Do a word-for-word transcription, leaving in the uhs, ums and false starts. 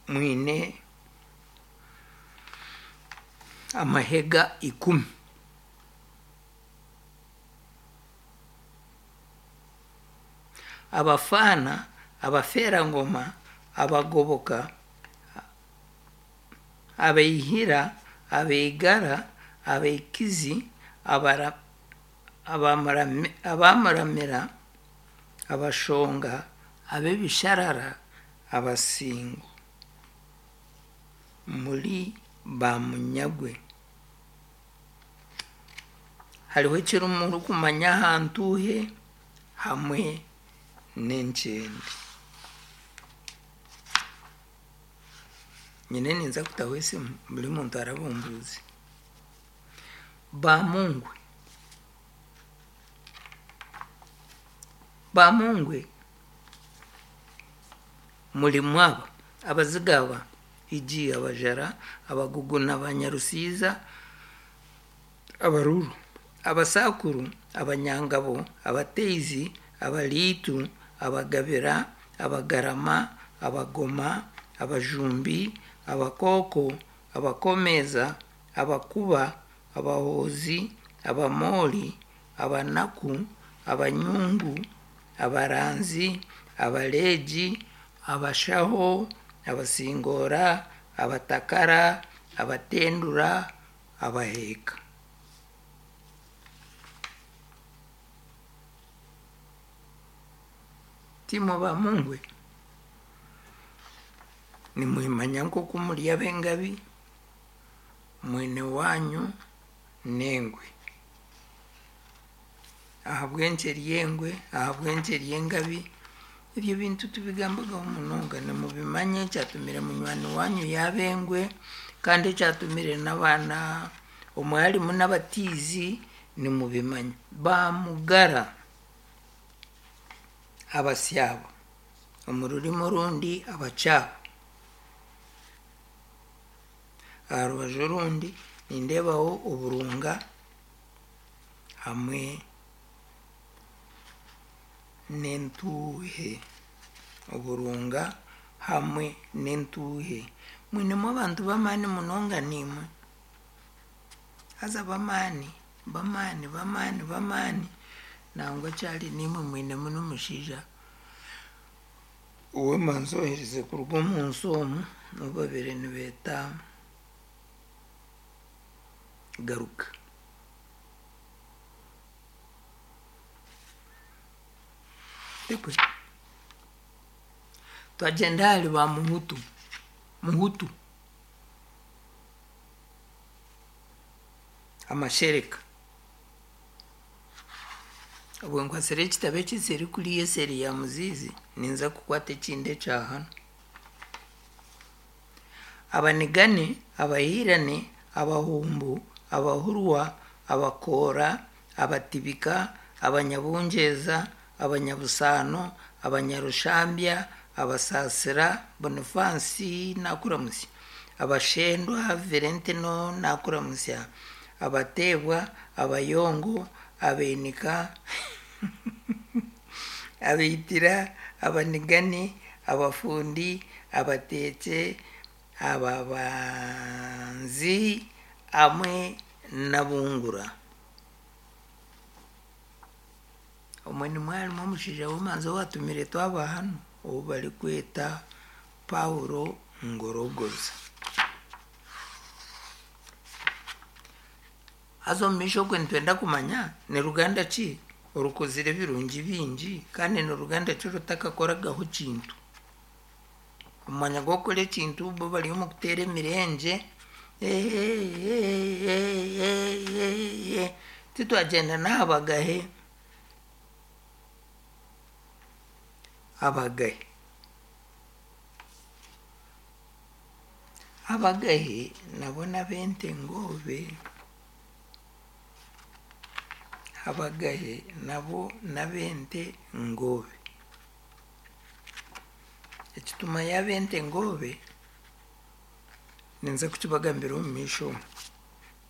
mwine amahega ikumi. Abafana, abaferangoma, abagoboka, abeihira, abeigara, abeikizi, abara abamaramira, abashonga, abebisharara, abasingo muri bamunyagwe. Hariho ekirumuru kumanya ahantu he hamwe n'enkyende. Nyine ninza kutaho esimu buri muntu arabumbuzi. Bamungwe. Bamungwe muri mwaba abazigaba iji abajara abaguguna abanyarusiza abaruru abasakuru abanyangabo abateizi abalitu abagabira abagarama abagoma abajumbi abakoko abakomeza abakuba abahozi abamoli abanaku abanyungu abaranzi abaleji abashaho abasingora abatakara abatendura abaheka. Timo bamungwe ni muhimanya nko kumuri abengabi mwene wanyu nengwe ahabwenceri yengwe ahabwenceri yengabi. Ibyo bintu tubigambaga umunonga ne mubimanye cyatumire munywani wanyu yabengwe kandi cyatumire nabana umwari munabatizi ni mubimanye. Bamugara abasyabo umururi murundi abacabo arubajurundi nindebaho uburunga hamwe n'entuhe. Uburunga hamwe n'entuhe mwinemo abantu bamani munonga nimwe aza bamani bamani bamani bamani nangwa cyari nimwe mwinemo n'umushija uwe manzohereze ku rugo munsomu n'ubabere nibeta garuka. Dekwe twagenda hali ba muhutu muhutu amashereka abwengwa sere kitabe kiseri kuri yeseri ya muzizi ninza kukwate kinde cyahano. Abanigane abahirane abahumbu abahurwa abakora abatibika abanyabungeza abanyabusano abanyarushambya abasasira Bonifansi nakuramusi abashendwa Verentino nakuramusi abatebwa abayongo abenika abitira abanigani abafundi abatetse ababanzi amwe nabungura. Omweni mwari mushija womanza watumire twaba hano ubu bari kweta Paulo Ngorogoza. Azo misho kwe ntwenda kumanya ni ruganda chi urukozire birungi bingi kandi ni ruganda chi rutakakora kintu. Umanya gokore kintu bo bari mu kutere mirenje titu agenda n'abagahe abagahe abagahe nabona bente ngobe abagahe nabo nabente ngobe ekituma ya bente ngobe ninza kukibagambira mu misho